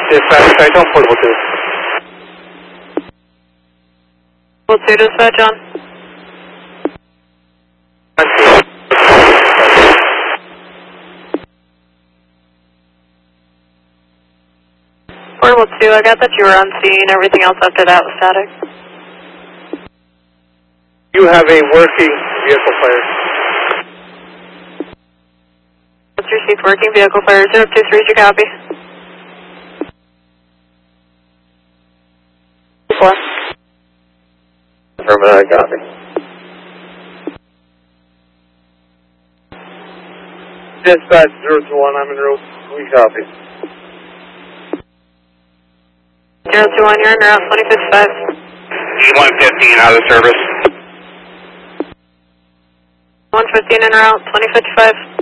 Dispatch, I don't portable 2. Portable 2, dispatch on. Portable 2, I got that you were on scene. Everything else after that was static. You have a working vehicle fire. Let's receive working vehicle fire. 023, you copy? 4. Affirmative, I copy. Dispatch 021, I'm en route. We copy. 021, you're en route, 2055. E115 out of service. 115 en route, 2055.